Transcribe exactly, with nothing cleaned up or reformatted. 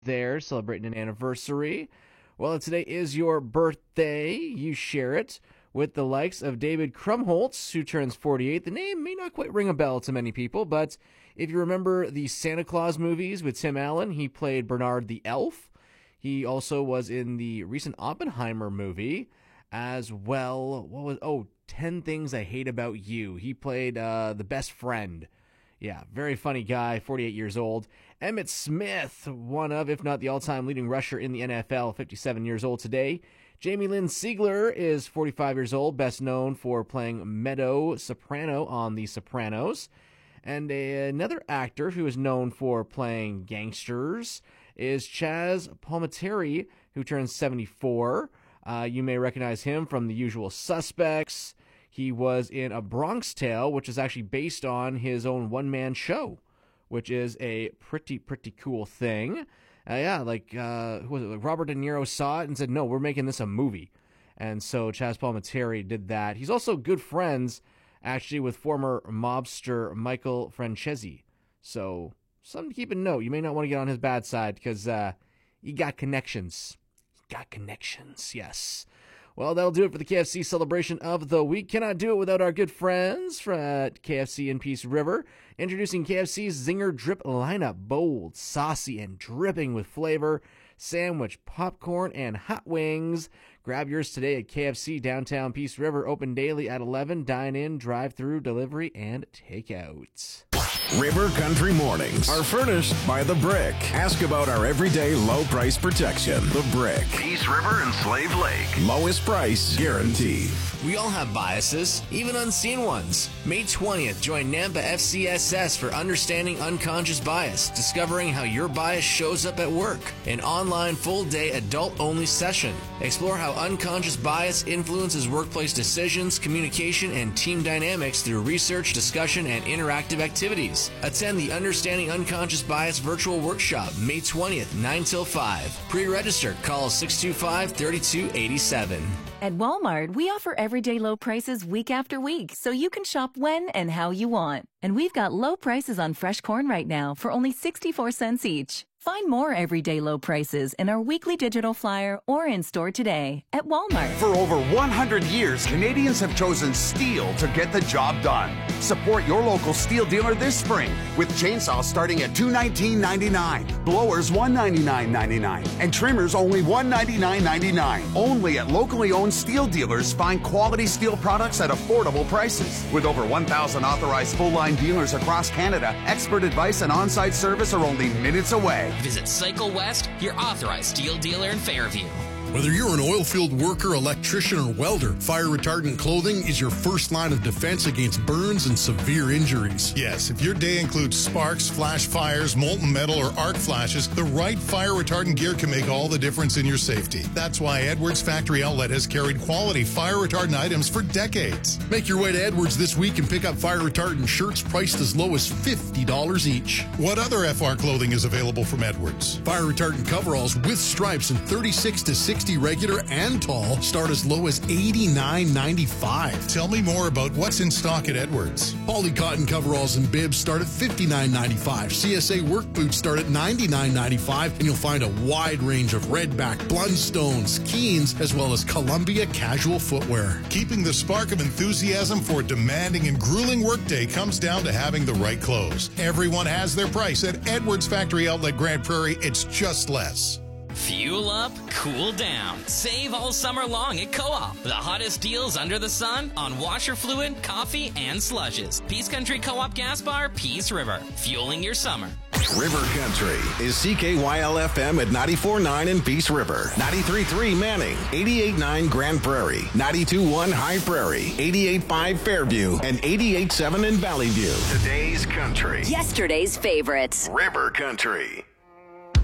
there celebrating an anniversary. Well, today is your birthday. You share it with the likes of David Krumholtz, who turns forty-eight. The name may not quite ring a bell to many people, but if you remember the Santa Claus movies with Tim Allen, he played Bernard the Elf. He also was in the recent Oppenheimer movie as well. What was, oh, ten Things I Hate About You. He played uh, the best friend. Yeah, very funny guy, forty-eight years old. Emmitt Smith, one of, if not the all-time leading rusher in the N F L, fifty-seven years old today. Jamie Lynn Sigler is forty-five years old, best known for playing Meadow Soprano on The Sopranos. And a, another actor who is known for playing gangsters is Chaz Palminteri, who turns seventy-four. Uh, you may recognize him from The Usual Suspects. He was in A Bronx Tale, which is actually based on his own one-man show, which is a pretty, pretty cool thing. Uh, yeah, like, uh, who was it? Like Robert De Niro saw it and said, no, we're making this a movie. And so Chaz Palminteri did that. He's also good friends, actually, with former mobster Michael Francesi. So, something to keep in note. You may not want to get on his bad side because uh, he got connections. He got connections, yes. Well, that'll do it for the K F C celebration of the week. Cannot do it without our good friends from at K F C in Peace River. Introducing K F C's Zinger Drip lineup. Bold, saucy, and dripping with flavor. Sandwich, popcorn, and hot wings. Grab yours today at K F C downtown Peace River. Open daily at eleven. Dine in, drive through, delivery, and takeout. River Country Mornings are furnished by The Brick. Ask about our everyday low price protection. The Brick. Peace River and Slave Lake. Lowest price guaranteed. We all have biases, even unseen ones. May twentieth, join Nampa F C S S for Understanding Unconscious Bias, discovering how your bias shows up at work. An online full-day adult-only session. Explore how unconscious bias influences workplace decisions, communication, and team dynamics through research, discussion, and interactive activities. Attend the Understanding Unconscious Bias virtual workshop May twentieth, nine till five. Pre-register. Call six two five, three two eight seven. At Walmart, we offer everyday low prices week after week, so you can shop when and how you want. And we've got low prices on fresh corn right now for only sixty-four cents each. Find more everyday low prices in our weekly digital flyer or in-store today at Walmart. For over one hundred years, Canadians have chosen steel to get the job done. Support your local steel dealer this spring with chainsaws starting at two hundred nineteen dollars and ninety-nine cents, blowers one hundred ninety-nine dollars and ninety-nine cents, and trimmers only one hundred ninety-nine dollars and ninety-nine cents. Only at locally owned steel dealers find quality steel products at affordable prices. With over one thousand authorized full-line dealers across Canada, expert advice and on-site service are only minutes away. Visit Cycle West, your authorized steel dealer in Fairview. Whether you're an oil field worker, electrician, or welder, fire retardant clothing is your first line of defense against burns and severe injuries. Yes, if your day includes sparks, flash fires, molten metal, or arc flashes, the right fire retardant gear can make all the difference in your safety. That's why Edwards Factory Outlet has carried quality fire retardant items for decades. Make your way to Edwards this week and pick up fire retardant shirts priced as low as fifty dollars each. What other F R clothing is available from Edwards? Fire retardant coveralls with stripes in thirty-six to sixty regular and tall start as low as eighty-nine ninety-five. Tell me more about what's in stock at Edwards. Poly cotton coveralls and bibs start at fifty-nine ninety-five. C S A work boots start at ninety-nine ninety-five, and you'll find a wide range of Redback, Blundstones, Keens, as well as Columbia casual footwear. Keeping the spark of enthusiasm for a demanding and grueling workday comes down to having the right clothes. Everyone has their price at Edwards Factory Outlet Grand Prairie. It's just less. Fuel up, cool down. Save all summer long at Co-op. The hottest deals under the sun on washer fluid, coffee, and slushes. Peace Country Co-op Gas Bar, Peace River. Fueling your summer. River Country is C K Y L F M at ninety-four point nine in Peace River, ninety-three point three Manning, eighty-eight point nine Grand Prairie, ninety-two point one High Prairie, eighty-eight point five Fairview, and eighty-eight point seven in Valley View. Today's country. Yesterday's favorites. River Country.